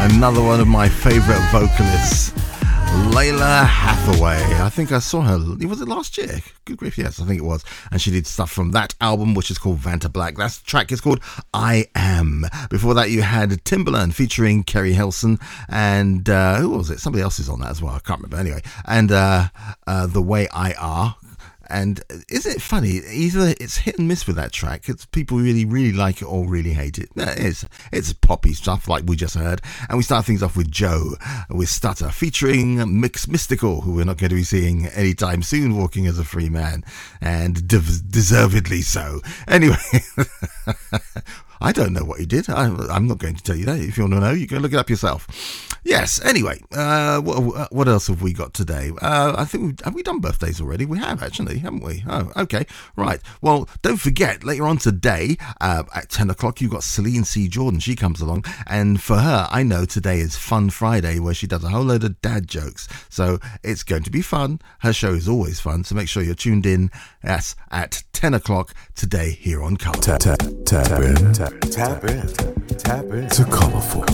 Another one of my favourite vocalists, Lalah Hathaway. I think I saw her, was it last year? Good grief, yes, I think it was. And she did stuff from that album, which is called Vanta Black. That track is called I Am. Before that, you had Timbaland featuring Kerry Hilson. And who was it? Somebody else is on that as well. I can't remember. Anyway. And The Way I Are. And isn't it funny? Either it's hit and miss with that track. It's people really, really like it or really hate it. It's poppy stuff like we just heard. And we start things off with Joe with Stutter featuring Mix Mystical, who we're not going to be seeing anytime soon, walking as a free man, and deservedly so. Anyway. I don't know what he did. I'm not going to tell you that. If you want to know, you can look it up yourself. Yes. Anyway, what else have we got today? I think have we done birthdays already? We have actually, haven't we? Oh, okay. Right. Well, don't forget later on today at 10 o'clock you've got Celine C. Jordan. She comes along, and for her, I know today is Fun Friday, where she does a whole load of dad jokes. So it's going to be fun. Her show is always fun. So make sure you're tuned in. Yes, at 10 o'clock today here on Colourful. Tap in to Colourful.